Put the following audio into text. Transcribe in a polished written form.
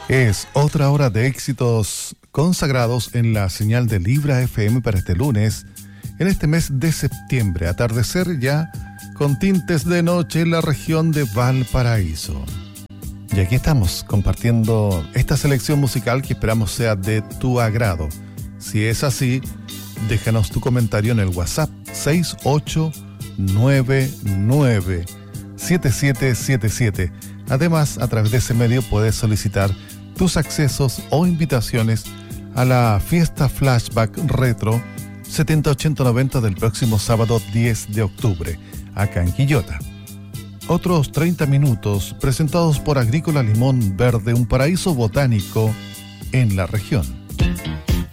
Es otra hora de éxitos consagrados en la señal de Libra FM para este lunes, en este mes de septiembre, atardecer ya con tintes de noche en la región de Valparaíso. Y aquí estamos compartiendo esta selección musical que esperamos sea de tu agrado. Si es así, déjanos tu comentario en el WhatsApp 68997777. Además, a través de ese medio puedes solicitar tus accesos o invitaciones a la fiesta Flashback Retro 70, 80, 90 del próximo sábado 10 de octubre, acá en Quillota. Otros 30 minutos presentados por Agrícola Limón Verde, un paraíso botánico en la región.